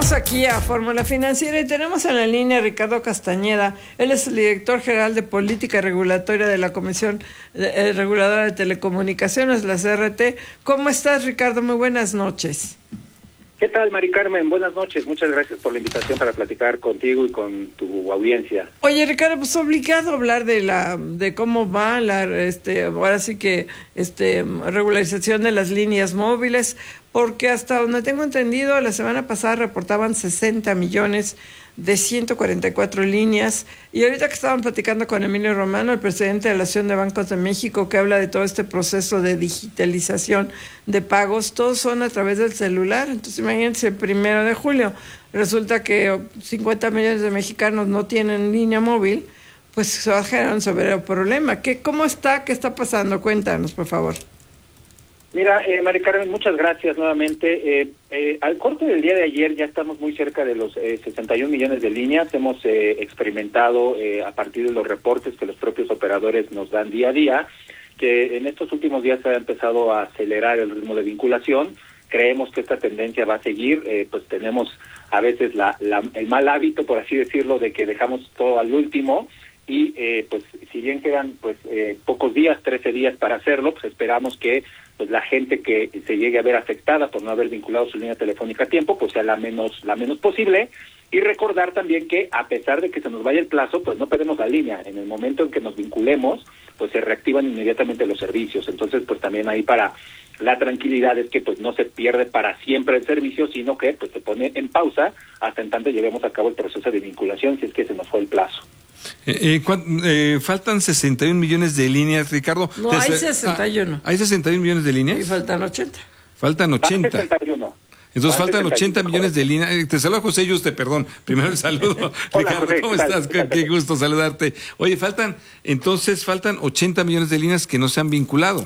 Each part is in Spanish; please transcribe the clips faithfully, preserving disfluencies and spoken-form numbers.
Regresamos aquí a Fórmula Financiera y tenemos en la línea a Ricardo Castañeda. Él es el director general de Política Regulatoria de la Comisión eh, Reguladora de Telecomunicaciones, la C R T. ¿Cómo estás, Ricardo? Muy buenas noches. ¿Qué tal, Mari Carmen? Buenas noches. Muchas gracias por la invitación para platicar contigo y con tu audiencia. Oye, Ricardo, pues obligado a hablar de la de cómo va la este ahora sí que este regularización de las líneas móviles, porque hasta donde tengo entendido, la semana pasada reportaban sesenta millones de ciento cuarenta y cuatro líneas, y ahorita que estaban platicando con Emilio Romano, el presidente de la Asociación de Bancos de México, que habla de todo este proceso de digitalización de pagos, todos son a través del celular. Entonces imagínense, el primero de julio resulta que cincuenta millones de mexicanos no tienen línea móvil, pues se va a generar un severo problema. ¿Qué, ¿Cómo está? ¿Qué está pasando? Cuéntanos, por favor. Mira, eh, Mari Carmen, muchas gracias nuevamente. Eh, eh, al corte del día de ayer ya estamos muy cerca de los eh, sesenta y un millones de líneas. Hemos eh, experimentado eh, a partir de los reportes que los propios operadores nos dan día a día, que en estos últimos días se ha empezado a acelerar el ritmo de vinculación. Creemos que esta tendencia va a seguir. Eh, pues tenemos a veces la, la, el mal hábito, por así decirlo, de que dejamos todo al último. Y eh, pues si bien quedan pues eh, pocos días, trece días para hacerlo, pues esperamos que pues la gente que se llegue a ver afectada por no haber vinculado su línea telefónica a tiempo, pues sea la menos la menos posible. Y recordar también que a pesar de que se nos vaya el plazo, pues no perdemos la línea. En el momento en que nos vinculemos, pues se reactivan inmediatamente los servicios. Entonces, pues también ahí para la tranquilidad es que pues no se pierde para siempre el servicio, sino que pues se pone en pausa hasta en tanto llevemos a cabo el proceso de vinculación, si es que se nos fue el plazo. Eh, eh, eh, faltan sesenta y un millones de líneas, Ricardo. No, hay sesenta y uno. Ah, ¿hay sesenta y un millones de líneas? Y faltan ochenta. Faltan ochenta. sesenta y uno. Entonces Van faltan ochenta sesenta y uno, millones de líneas. Eh, te saludo, José Yuste, perdón. Primero el saludo. Hola, Ricardo, José, ¿cómo ¿qué tal? estás? ¿Qué tal? Qué gusto saludarte. Oye, faltan, entonces faltan ochenta millones de líneas que no se han vinculado.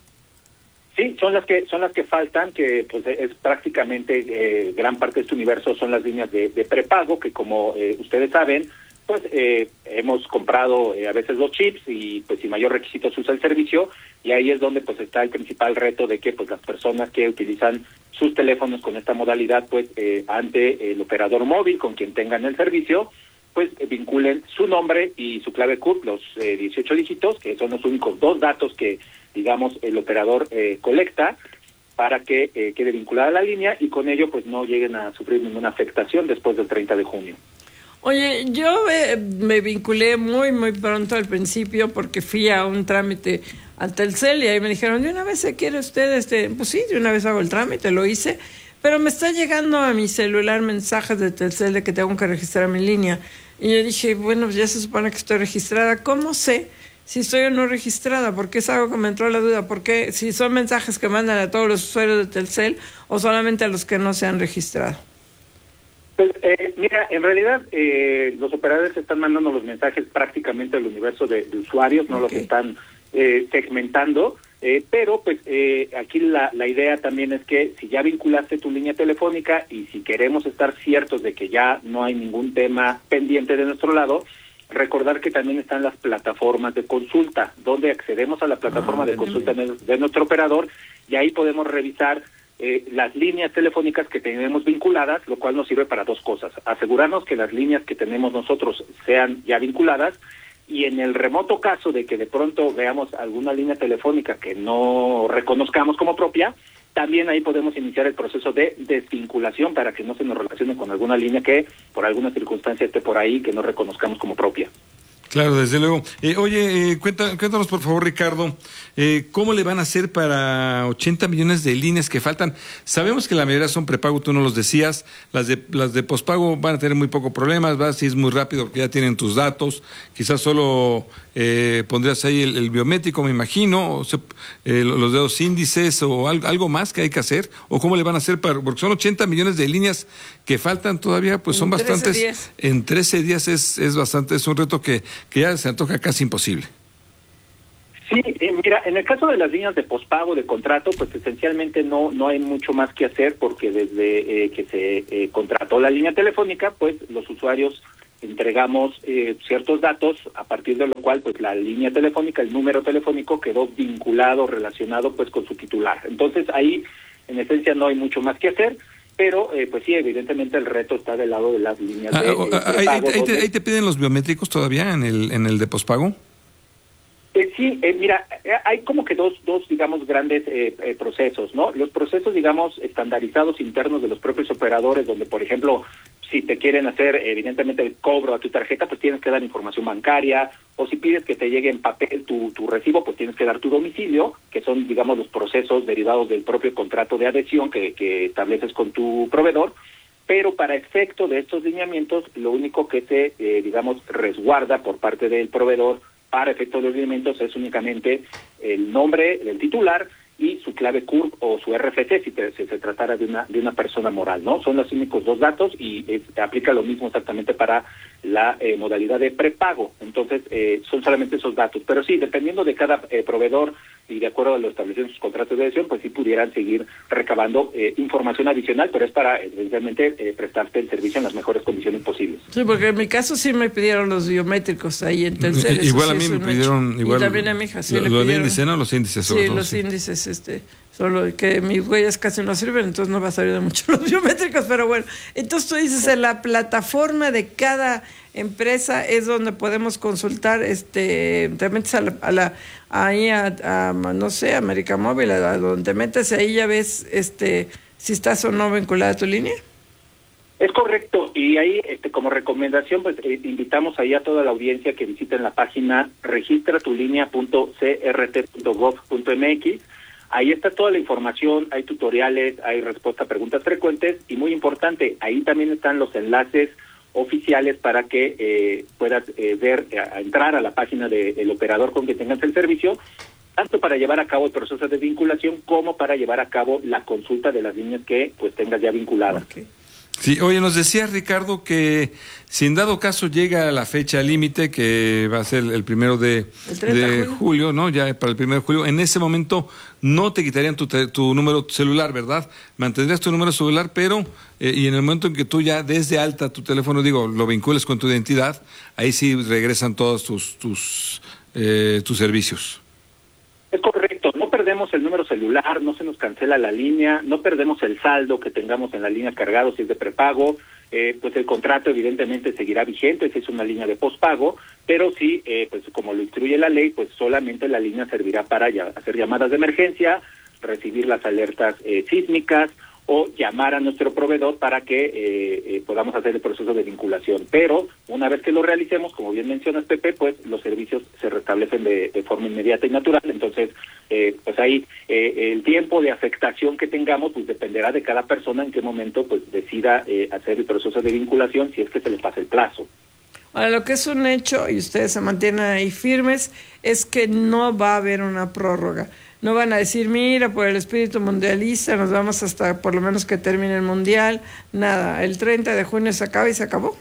Sí, son las que son las que faltan, que pues es prácticamente eh, gran parte de este universo son las líneas de, de prepago, que como eh, ustedes saben, pues eh, hemos comprado eh, a veces los chips y pues sin mayor requisito se usa el servicio, y ahí es donde pues está el principal reto de que pues las personas que utilizan sus teléfonos con esta modalidad pues eh, ante el operador móvil con quien tengan el servicio, pues eh, vinculen su nombre y su clave C U R, los eh, dieciocho dígitos, que son los únicos dos datos que digamos el operador eh, colecta para que eh, quede vinculada a la línea, y con ello pues no lleguen a sufrir ninguna afectación después del treinta de junio. Oye, yo eh, me vinculé muy, muy pronto al principio porque fui a un trámite al Telcel y ahí me dijeron, ¿de una vez se quiere usted? este Pues sí, de una vez hago el trámite, lo hice, pero me está llegando a mi celular mensajes de Telcel de que tengo que registrar mi línea. Y yo dije, bueno, ya se supone que estoy registrada. ¿Cómo sé si estoy o no registrada? Porque es algo que me entró la duda. Porque si son mensajes que mandan a todos los usuarios de Telcel o solamente a los que no se han registrado. Pues eh, mira, en realidad eh, los operadores están mandando los mensajes prácticamente al universo de, de usuarios, no okay. los están eh, segmentando, eh, pero pues eh, aquí la, la idea también es que si ya vinculaste tu línea telefónica y si queremos estar ciertos de que ya no hay ningún tema pendiente de nuestro lado, recordar que también están las plataformas de consulta, donde accedemos a la plataforma ah, de consulta de, de nuestro operador, y ahí podemos revisar Eh, las líneas telefónicas que tenemos vinculadas, lo cual nos sirve para dos cosas: asegurarnos que las líneas que tenemos nosotros sean ya vinculadas, y en el remoto caso de que de pronto veamos alguna línea telefónica que no reconozcamos como propia, también ahí podemos iniciar el proceso de desvinculación para que no se nos relacione con alguna línea que por alguna circunstancia esté por ahí que no reconozcamos como propia. Claro, desde luego. Eh, oye, eh, cuenta, cuéntanos por favor, Ricardo, eh, ¿cómo le van a hacer para ochenta millones de líneas que faltan? Sabemos que la mayoría son prepago, tú no los decías, las de las de pospago van a tener muy pocos problemas, va, si es muy rápido porque ya tienen tus datos, quizás solo eh, pondrías ahí el, el biométrico, me imagino, o se, eh, los dedos índices o algo, algo más que hay que hacer, o cómo le van a hacer para, porque son ochenta millones de líneas que faltan todavía, pues son bastantes. días. En trece días es, es bastante, es un reto que que ya se antoja casi imposible. Sí, eh, mira, en el caso de las líneas de pospago, de contrato, pues esencialmente no no hay mucho más que hacer, porque desde eh, que se eh, contrató la línea telefónica, pues los usuarios entregamos eh, ciertos datos, a partir de lo cual pues la línea telefónica, el número telefónico quedó vinculado, relacionado pues con su titular. Entonces ahí en esencia no hay mucho más que hacer, pero eh, pues sí, evidentemente el reto está del lado de las líneas de, ah, de ahí, pago. ahí, donde... te, ¿Ahí te piden los biométricos todavía en el, en el de pospago? Eh, sí, eh, mira, eh, hay como que dos, dos digamos, grandes eh, eh, procesos, ¿no? Los procesos, digamos, estandarizados internos de los propios operadores, donde, por ejemplo, si te quieren hacer, evidentemente, el cobro a tu tarjeta, pues tienes que dar información bancaria, o si pides que te llegue en papel tu, tu recibo, pues tienes que dar tu domicilio, que son, digamos, los procesos derivados del propio contrato de adhesión que, que estableces con tu proveedor. Pero para efecto de estos lineamientos, lo único que se, eh, digamos, resguarda por parte del proveedor para efectos de los lineamientos es únicamente el nombre del titular y su clave C U R P o su R F C si, te, si se tratara de una de una persona moral, ¿no? Son los únicos dos datos y eh, aplica lo mismo exactamente para la eh, modalidad de prepago. Entonces, eh, son solamente esos datos. Pero sí, dependiendo de cada eh, proveedor y de acuerdo a lo establecido en sus contratos de adhesión, pues sí pudieran seguir recabando eh, información adicional, pero es para, evidentemente, eh, prestarte el servicio en las mejores condiciones posibles. Sí, porque en mi caso sí me pidieron los biométricos ahí en Telcel. Igual sí a mí me pidieron... Hecho. Igual, y también a mi hija sí lo, le lo pidieron. índice, ¿no? Los índices. Sobre sí, todo, los sí. índices, este... Solo que mis huellas casi no sirven, entonces no va a salir de mucho los biométricos, pero bueno. Entonces tú dices, en la plataforma de cada empresa es donde podemos consultar, este, te metes a la, a la ahí a, a, no sé, América Móvil, a donde te metes, ahí ya ves este si estás o no vinculada a tu línea. Es correcto, y ahí este, como recomendación, pues eh, invitamos ahí a toda la audiencia que visiten la página registra tu línea punto c r t punto gov punto m x. Ahí está toda la información, hay tutoriales, hay respuesta a preguntas frecuentes y muy importante, ahí también están los enlaces oficiales para que eh, puedas eh, ver, a, entrar a la página del operador con que tengas el servicio, tanto para llevar a cabo el proceso de vinculación como para llevar a cabo la consulta de las líneas que pues tengas ya vinculadas. Okay. Sí, oye, nos decía Ricardo que si en dado caso llega la fecha límite, que va a ser el primero de, de julio, ¿no? Ya para el primero de julio, en ese momento no te quitarían tu, tu número celular, ¿verdad? Mantendrías tu número celular, pero, eh, y en el momento en que tú ya des de alta tu teléfono, digo, lo vincules con tu identidad, ahí sí regresan todos tus, tus, eh, tus servicios. Es correcto, no perdemos el número celular, no se nos cancela la línea, no perdemos el saldo que tengamos en la línea cargado si es de prepago, eh, pues el contrato evidentemente seguirá vigente si es una línea de pospago, pero sí, eh, pues como lo instruye la ley, pues solamente la línea servirá para ya, hacer llamadas de emergencia, recibir las alertas eh, sísmicas, o llamar a nuestro proveedor para que eh, eh, podamos hacer el proceso de vinculación. Pero una vez que lo realicemos, como bien mencionas, Pepe, pues los servicios se restablecen de, de forma inmediata y natural. Entonces, eh, pues ahí eh, el tiempo de afectación que tengamos pues dependerá de cada persona en qué momento pues decida eh, hacer el proceso de vinculación si es que se le pasa el plazo. Ahora, lo que es un hecho, y ustedes se mantienen ahí firmes, es que no va a haber una prórroga. No van a decir, mira, por el espíritu mundialista nos vamos hasta por lo menos que termine el mundial. Nada, el treinta de junio se acaba y se acabó.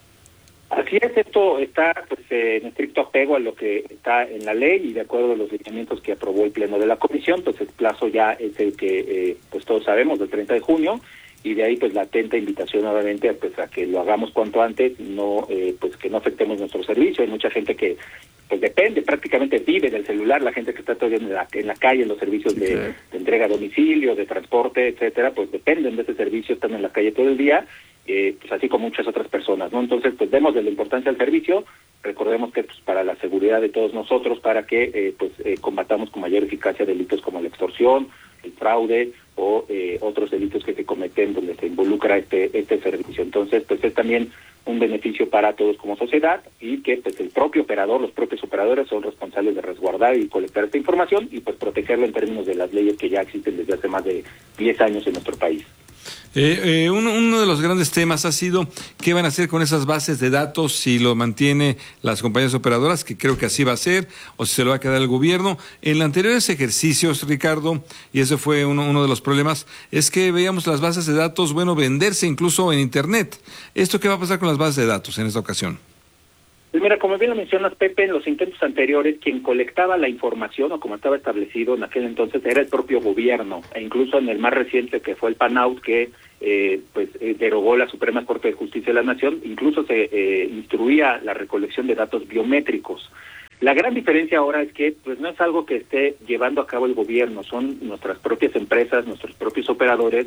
Así es, esto está pues, eh, en estricto apego a lo que está en la ley y de acuerdo a los lineamientos que aprobó el Pleno de la Comisión, pues el plazo ya es el que eh, pues todos sabemos, del treinta de junio, y de ahí pues la atenta invitación nuevamente pues, a que lo hagamos cuanto antes, no eh, pues que no afectemos nuestro servicio. Hay mucha gente que pues depende, prácticamente vive del celular, la gente que está todavía en la, en la calle, en los servicios de, de entrega a domicilio, de transporte, etcétera, pues dependen de ese servicio, están en la calle todo el día, eh, pues así como muchas otras personas, ¿no? Entonces, pues vemos de la importancia del servicio, recordemos que pues para la seguridad de todos nosotros, para que eh, pues eh, combatamos con mayor eficacia delitos como la extorsión, el fraude o eh, otros delitos que se cometen donde se involucra este este servicio. Entonces, pues es también un beneficio para todos como sociedad y que pues el propio operador, los propios operadores son responsables de resguardar y colectar esta información y pues protegerlo en términos de las leyes que ya existen desde hace más de diez años en nuestro país. Eh, eh, uno, uno de los grandes temas ha sido qué van a hacer con esas bases de datos si lo mantiene las compañías operadoras, que creo que así va a ser, o si se lo va a quedar el gobierno. En los anteriores ejercicios, Ricardo, y ese fue uno, uno de los problemas, es que veíamos las bases de datos, bueno, venderse incluso en Internet. ¿Esto qué va a pasar con las bases de datos en esta ocasión? Pues mira, como bien lo mencionas, Pepe, en los intentos anteriores, quien colectaba la información, o como estaba establecido en aquel entonces, era el propio gobierno, e incluso en el más reciente, que fue el PANAUT, que eh, pues eh, derogó la Suprema Corte de Justicia de la Nación, incluso se eh, instruía la recolección de datos biométricos. La gran diferencia ahora es que pues no es algo que esté llevando a cabo el gobierno, son nuestras propias empresas, nuestros propios operadores,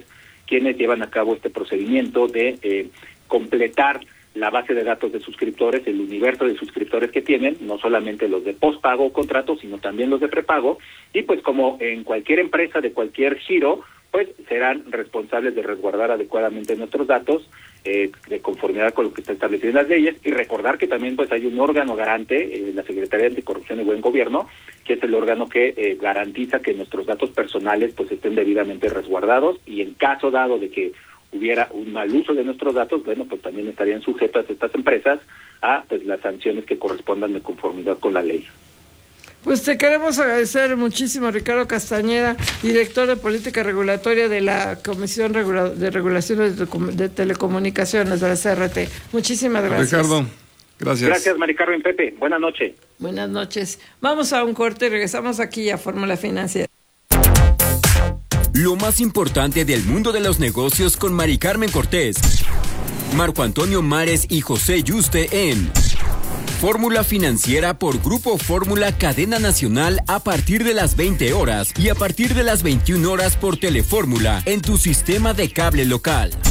quienes llevan a cabo este procedimiento de eh, completar la base de datos de suscriptores, el universo de suscriptores que tienen, no solamente los de postpago o contrato, sino también los de prepago, y pues como en cualquier empresa de cualquier giro, pues serán responsables de resguardar adecuadamente nuestros datos, eh, de conformidad con lo que está establecido en las leyes, y recordar que también pues hay un órgano garante, eh, la Secretaría de Anticorrupción y Buen Gobierno, que es el órgano que eh, garantiza que nuestros datos personales pues estén debidamente resguardados, y en caso dado de que hubiera un mal uso de nuestros datos, bueno, pues también estarían sujetas estas empresas a pues las sanciones que correspondan de conformidad con la ley. Pues te queremos agradecer muchísimo, Ricardo Castañeda, director de Política Regulatoria de la Comisión Regula- de Regulación de, de Telecomunicaciones de la C R T. Muchísimas gracias. Ricardo, gracias. Gracias, Mari Carmen, Pepe. Buenas noches. Buenas noches. Vamos a un corte y regresamos aquí a Fórmula Financiera. Lo más importante del mundo de los negocios con Mari Carmen Cortés, Marco Antonio Mares y José Yuste en Fórmula Financiera por Grupo Fórmula Cadena Nacional a partir de las veinte horas y a partir de las veintiuna horas por Telefórmula en tu sistema de cable local.